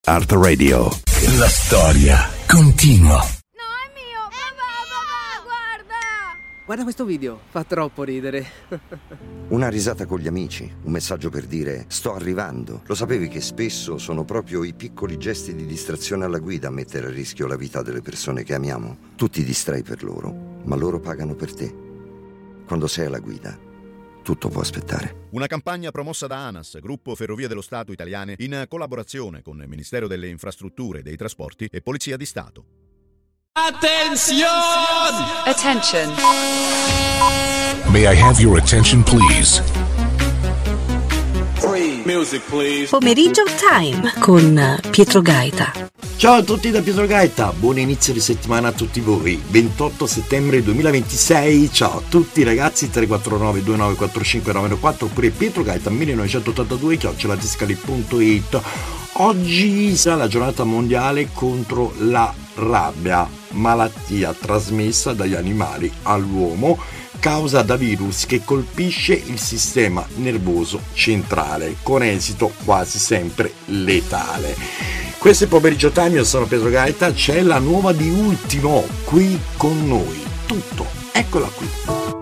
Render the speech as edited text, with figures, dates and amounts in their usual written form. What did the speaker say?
Art Radio. La storia continua. No, è mio! Papà, guarda! Guarda questo video, fa troppo ridere. Una risata con gli amici, un messaggio per dire sto arrivando. Lo sapevi che spesso sono proprio i piccoli gesti di distrazione alla guida a mettere a rischio la vita delle persone che amiamo? Tu ti distrai per loro, ma loro pagano per te. Quando sei alla guida, tutto può aspettare. Una campagna promossa da ANAS, Gruppo Ferrovie dello Stato Italiane, in collaborazione con il Ministero delle Infrastrutture e dei Trasporti e Polizia di Stato. Attention. May I have your attention, please? Music, please. Pomeriggio Time con Pietro Gaeta. Ciao a tutti da Pietro Gaeta, buon inizio di settimana a tutti voi. 28 settembre 2026, ciao a tutti ragazzi. 349 2945 994 oppure Pietro Gaeta 1982 @discali.it. Oggi sarà la giornata mondiale contro la rabbia, malattia trasmessa dagli animali all'uomo, causa da virus che colpisce il sistema nervoso centrale, con esito quasi sempre letale. Questo è Pomeriggio Time, io sono Pietro Gaeta, c'è la nuova di Ultimo qui con noi. Tutto, eccola qui.